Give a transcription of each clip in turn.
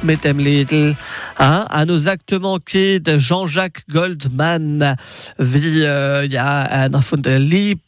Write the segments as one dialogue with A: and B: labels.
A: mit dem Liedl. An acte manqué de Jean-Jacques Goldman, wie einer von der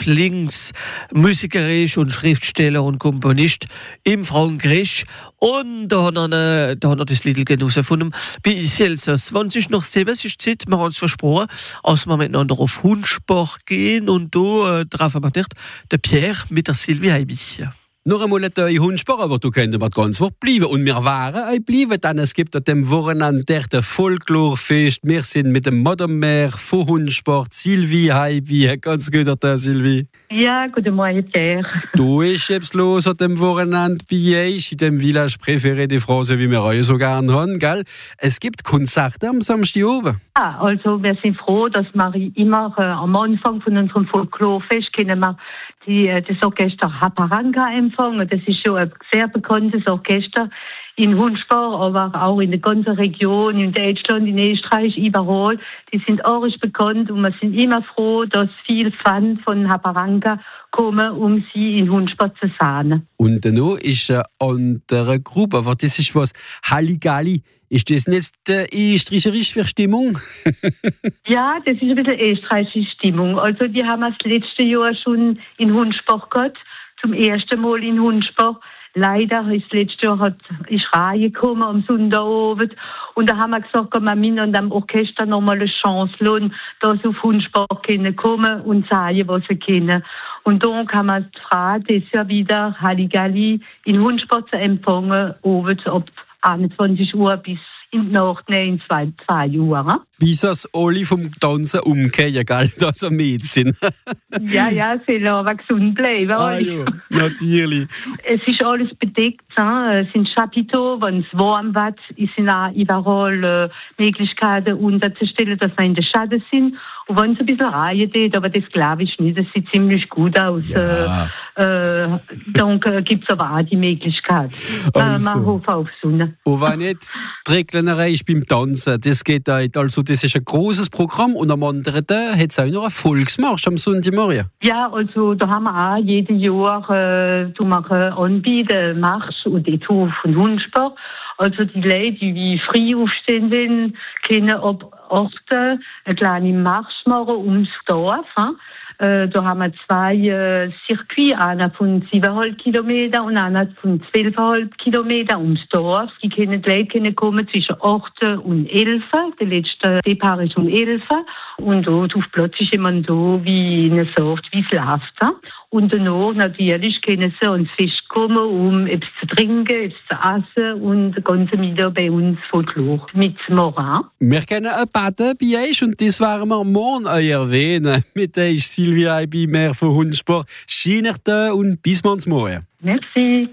A: Lieblingsmusikerisch und Schriftsteller und Komponist im Frankreich. Und da hat er das Liedl genossen von dem Biselsos. Wenn sich noch selber ist Zeit, wir haben uns versprochen, als wir miteinander auf Hundsport gehen und da drauf haben wir gedacht, der Pierre mit der Sylvie Heibi.
B: Noch einmal ein Hundsport, aber du könntest mal ganz weit bleiben. Und wir waren bleiben dann. Es gibt an dem Wochenende der Folklorfest. Wir sind mit dem Madame von Hundsport. Sylvie Heibi. Ganz gut, Sylvie.
C: Ja, guten Morgen, Pierre.
B: Du ist etwas los an dem Wochenende bei euch in dem Village préféré de France, wie wir euch so gerne haben, gell? Es gibt Konzerte am Samstag oben.
C: Ja, also wir sind froh, dass wir immer am Anfang von unserem Folklorfest können wir das Orchester Haparanga empfangen. Das ist schon ein sehr bekanntes Orchester in Hundsport, aber auch in der ganzen Region, in Deutschland, in Österreich, überall. Die sind auch bekannt und wir sind immer froh, dass viele Fans von Haparanga kommen, um sie in Hundsport zu sehen.
B: Und dann ist eine andere Gruppe, aber das ist was Halligalli. Ist das nicht die österreichische Stimmung?
C: Ja, das ist ein bisschen österreichische Stimmung. Also die haben das letzte Jahr schon in Hundsport gehabt, zum ersten Mal in Hundsport. Leider ist letztes Jahr ist Reihe gekommen am Sonntagabend und da haben wir gesagt, wir müssen und dem Orchester nochmal eine Chance lassen, dass sie auf Hundsport kommen und sagen, was sie kennen. Und dann kann man fragen, das Jahr wieder Halligalli in Hundsport zu empfangen, abends ab 21 Uhr bis in die Nacht in 2 Uhr.
B: Bis das alle vom Tanzen umgehen, gell, dass sie mit sind.
C: Ja, sie lassen gesund bleiben.
B: Ja, natürlich.
C: Es ist alles bedeckt. Es sind Chapiteaux, wenn es warm wird, sind auch überall Möglichkeiten unterzustellen, dass wir in der Schatten sind. Und wenn es ein bisschen Reihe geht, aber das glaube ich nicht, das sieht ziemlich gut aus.
B: Ja.
C: Dann gibt es aber auch die Möglichkeit.
B: Also.
C: Man hofft auf Sonne.
B: Und wenn jetzt die Reglerei ist beim Tanzen, das geht auch, also das ist ein grosses Programm und am anderen Tag hat es auch noch einen Volksmarsch am Sonntagmorgen.
C: Ja, also da haben wir auch jedes Jahr anbieten, Marsch und Etour von Hundsport. Also die Leute, die früh aufstehen wollen, können ab 8 eine kleine Marsch machen ums Dorf. Da haben wir 2 Circuits, einer von 7,5 Kilometern und einer von 12,5 Kilometern ums Dorf. Die Leute können kommen zwischen 8 und 11. Der letzte Depart ist um 11. Und da auf Platz ist immer so, wie eine Sorte, wie es läuft. Und danach natürlich können sie ans Fest kommen, um etwas zu trinken, etwas zu essen und den ganzen Mittag bei uns Folklore mitzumachen.
B: Wir können ein Baden bei euch und das werden wir morgen erwähnen. Mit euch Sylvie Heibi, mehr von Hundsport. Schönen Tag und bis morgen.
C: Merci.